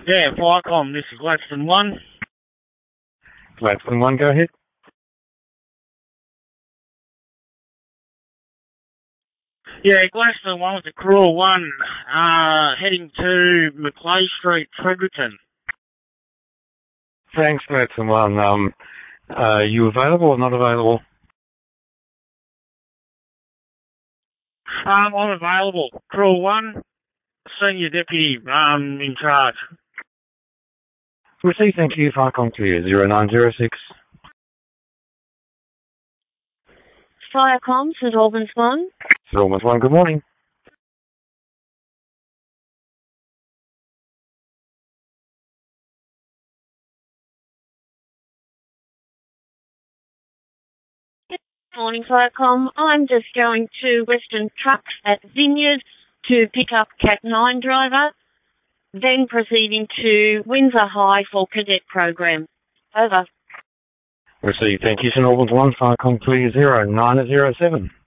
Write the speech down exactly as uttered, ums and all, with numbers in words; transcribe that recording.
Yeah, Viacom, this is Gladstone one. Gladstone one, go ahead. Yeah, Gladstone one with the Cruel one, uh, heading to Macleay Street, Fredericton. Thanks, Gladstone one. Um, uh, you available or not available? Um, I'm available. Cruel one, Senior Deputy, um, in charge. Receive, thank you. Viacom clear, zero nine zero six. Viacom, St Albans one. St Albans one, good morning. Good morning, Viacom. I'm just going to Western Trucks at Vineyard to pick up Cat nine driver, then proceeding to Windsor High for cadet program. Over. Receive, thank you. St Albans one, Viacom clear, zero nine zero seven.